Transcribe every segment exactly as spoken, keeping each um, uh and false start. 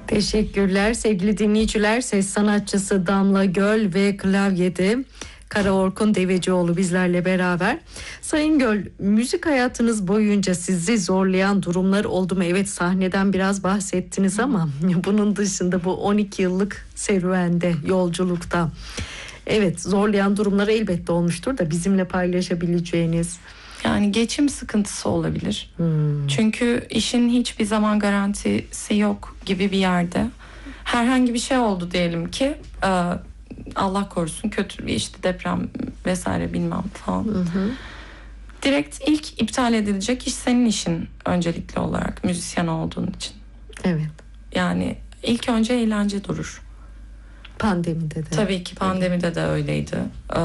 Teşekkürler sevgili dinleyiciler. Ses sanatçısı Damla Göl ve klavyede Kara Orkun Devecioğlu bizlerle beraber. Sayın Göl, müzik hayatınız boyunca sizi zorlayan durumlar oldu mu? Evet, sahneden biraz bahsettiniz ama bunun dışında bu on iki yıllık serüvende, yolculukta, evet, zorlayan durumlar elbette olmuştur da bizimle paylaşabileceğiniz. Yani geçim sıkıntısı olabilir. Hmm. Çünkü işin hiçbir zaman garantisi yok gibi bir yerde. Herhangi bir şey oldu diyelim ki, Allah korusun, kötü bir işte deprem vesaire bilmem falan. Hı hı. Direkt ilk iptal edilecek iş senin işin, öncelikli olarak müzisyen olduğun için. Evet. Yani ilk önce eğlence durur. Pandemide de. Tabii ki pandemide evet. de öyleydi. Ee,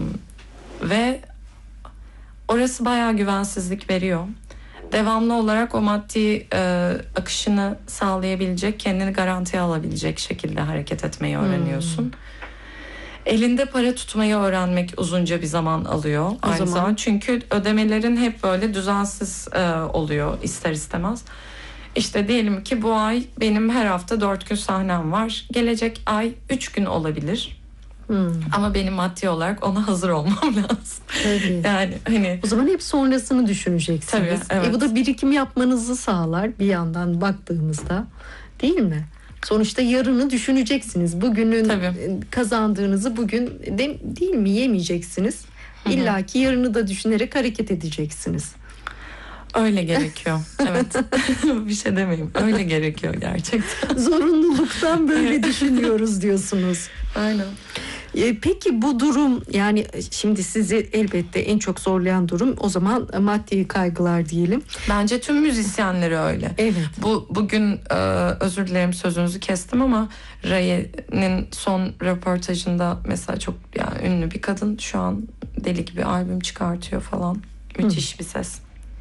ve orası bayağı güvensizlik veriyor. Devamlı olarak o maddi e, akışını sağlayabilecek, kendini garantiye alabilecek şekilde hareket etmeyi öğreniyorsun. Hmm. Elinde para tutmayı öğrenmek uzunca bir zaman alıyor. O aynı zaman. zaman çünkü ödemelerin hep böyle düzensiz e, oluyor ister istemez. İşte diyelim ki bu ay benim her hafta dört gün sahnem var. Gelecek ay üç gün olabilir. Hmm. Ama benim maddi olarak ona hazır olmam lazım. Tabii. Yani hani o zaman hep sonrasını düşüneceksiniz. Tabii, evet. E bu da birikim yapmanızı sağlar bir yandan baktığımızda, değil mi? Sonuçta yarını düşüneceksiniz. Bugünün Tabii. kazandığınızı bugün de, değil mi yemeyeceksiniz. İlla ki yarını da düşünerek hareket edeceksiniz. Öyle gerekiyor. Evet. Bir şey demeyeyim. Öyle gerekiyor gerçekten. Zorunluluktan böyle düşünüyoruz diyorsunuz. Aynen. Peki bu durum, yani şimdi sizi elbette en çok zorlayan durum o zaman maddi kaygılar diyelim. Bence tüm müzisyenleri öyle. Evet. Bu bugün e, özür dilerim sözünüzü kestim ama Raye'nin son röportajında mesela çok yani ünlü bir kadın şu an deli gibi albüm çıkartıyor falan. Müthiş Hı. bir ses.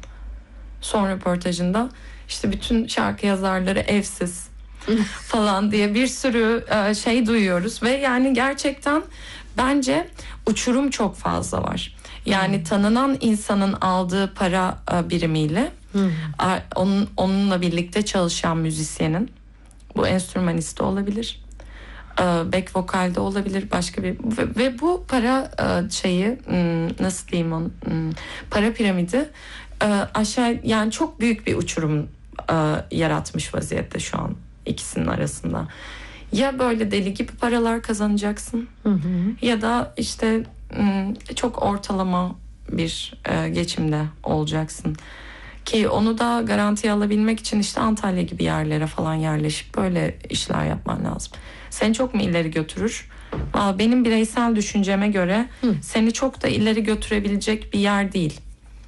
Son röportajında işte bütün şarkı yazarları evsiz falan diye bir sürü şey duyuyoruz ve yani gerçekten bence uçurum çok fazla var. Yani hmm. tanınan insanın aldığı para birimiyle hmm. onun, onunla birlikte çalışan müzisyenin, bu enstrümanist olabilir, back vokalde olabilir, başka bir ve, ve bu para şeyi nasıl diyeyim onu, para piramidi aşağı, yani çok büyük bir uçurum yaratmış vaziyette şu an ikisinin arasında. Ya böyle deli gibi paralar kazanacaksın hı hı. ya da işte çok ortalama bir geçimde olacaksın. Ki onu da garantiye alabilmek için işte Antalya gibi yerlere falan yerleşip böyle işler yapman lazım. Seni çok mu ileri götürür? Benim bireysel düşünceme göre hı. seni çok da ileri götürebilecek bir yer değil.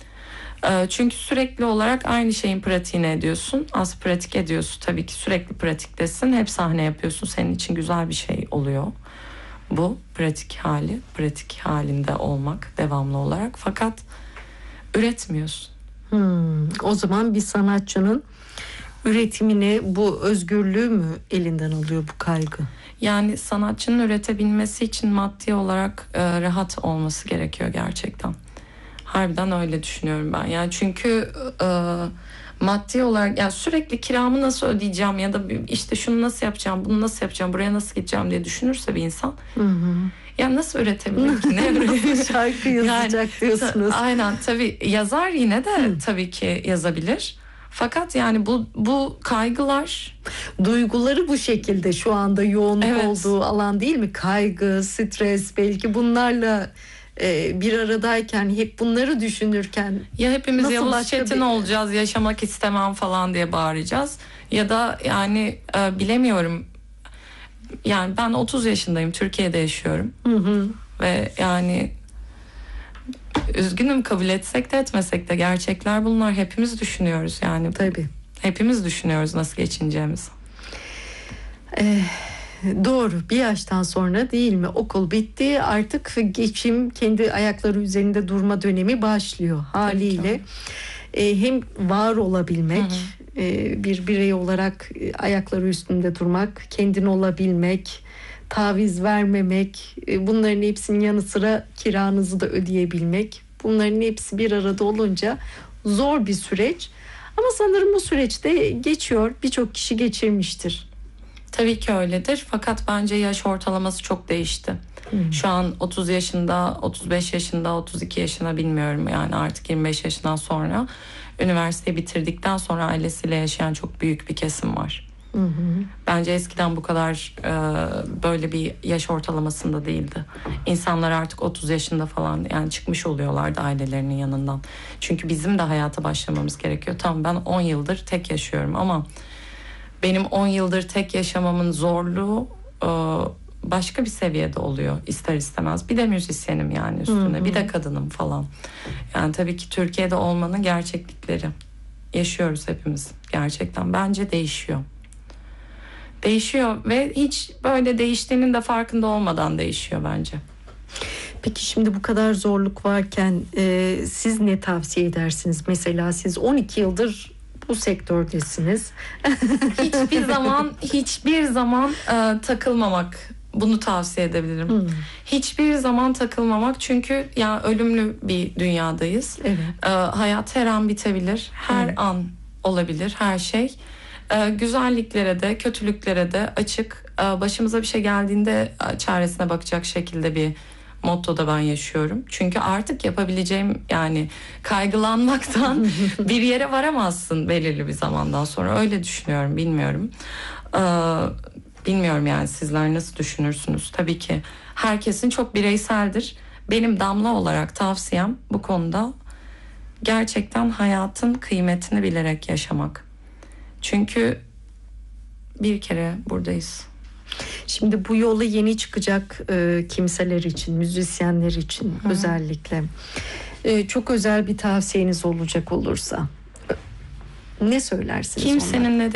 Çünkü sürekli olarak aynı şeyin pratiğini ediyorsun. Az pratik ediyorsun. Tabii ki sürekli pratiktesin. Hep sahne yapıyorsun. Senin için güzel bir şey oluyor. Bu pratik hali. Pratik halinde olmak devamlı olarak. Fakat üretmiyorsun. Hmm, o zaman bir sanatçının üretimine bu özgürlüğü mü elinden alıyor bu kaygı? Yani sanatçının üretebilmesi için maddi olarak e, rahat olması gerekiyor gerçekten. Harbiden öyle düşünüyorum ben. Yani çünkü e, maddi olarak yani sürekli kiramı nasıl ödeyeceğim ya da işte şunu nasıl yapacağım, bunu nasıl yapacağım, buraya nasıl gideceğim diye düşünürse bir insan, hı hı. ya nasıl üretebilir ki? Ne üretebilir? Şarkı yazacak yani, diyorsunuz. Ta, aynen tabii yazar yine de hı. tabii ki yazabilir. Fakat yani bu bu kaygılar, duyguları bu şekilde şu anda yoğunluk evet. olduğu alan değil mi? Kaygı, stres, belki bunlarla bir aradayken hep bunları düşünürken ya hepimiz Yavuz Çetin bir... olacağız, yaşamak istemem falan diye bağıracağız ya da yani e, bilemiyorum, yani ben otuz yaşındayım, Türkiye'de yaşıyorum hı hı. ve yani üzgünüm, kabul etsek de etmesek de gerçekler bunlar, hepimiz düşünüyoruz yani. Tabii. Hepimiz düşünüyoruz nasıl geçineceğimizi. Eee Doğru, bir yaştan sonra değil mi? Okul bitti, artık geçim, kendi ayakları üzerinde durma dönemi başlıyor haliyle. E, hem var olabilmek, hı hı. E, bir birey olarak ayakları üstünde durmak, kendin olabilmek, taviz vermemek, e, bunların hepsinin yanı sıra kiranızı da ödeyebilmek. Bunların hepsi bir arada olunca zor bir süreç. Ama sanırım bu süreçte geçiyor, birçok kişi geçirmiştir. Tabii ki öyledir. Fakat bence yaş ortalaması çok değişti. Hmm. Şu an otuz yaşında, otuz beş yaşında, otuz iki yaşına bilmiyorum. Yani artık yirmi beş yaşından sonra üniversiteyi bitirdikten sonra ailesiyle yaşayan çok büyük bir kesim var. Hı hı. Bence eskiden bu kadar e, böyle bir yaş ortalamasında değildi. İnsanlar artık otuz yaşında falan yani çıkmış oluyorlardı ailelerinin yanından. Çünkü bizim de hayata başlamamız gerekiyor. Tamam, ben on yıldır tek yaşıyorum ama benim on yıldır tek yaşamamın zorluğu e, başka bir seviyede oluyor ister istemez. Bir de müzisyenim yani üstüne, hı hı. bir de kadınım falan. Yani tabii ki Türkiye'de olmanın gerçeklikleri yaşıyoruz hepimiz gerçekten. Bence değişiyor. Değişiyor ve hiç böyle değiştiğinin de farkında olmadan değişiyor bence. Peki şimdi bu kadar zorluk varken e, siz ne tavsiye edersiniz? Mesela siz on iki yıldır bu sektördesiniz. hiçbir zaman hiçbir zaman e, takılmamak. Bunu tavsiye edebilirim. Hmm. Hiçbir zaman takılmamak, çünkü ya ölümlü bir dünyadayız. Evet. E, hayat her an bitebilir. Her evet. an olabilir her şey. Ee, güzelliklere de kötülüklere de açık, ee, başımıza bir şey geldiğinde çaresine bakacak şekilde bir mottoda ben yaşıyorum. Çünkü artık yapabileceğim yani kaygılanmaktan bir yere varamazsın belirli bir zamandan sonra, öyle düşünüyorum. Bilmiyorum ee, bilmiyorum yani sizler nasıl düşünürsünüz? Tabii ki herkesin çok bireyseldir. Benim Damla olarak tavsiyem bu konuda gerçekten hayatın kıymetini bilerek yaşamak. Çünkü bir kere buradayız. Şimdi bu yola yeni çıkacak e, kimseler için, müzisyenler için Hı. özellikle e, çok özel bir tavsiyeniz olacak olursa ne söylersiniz? Kimsenin ne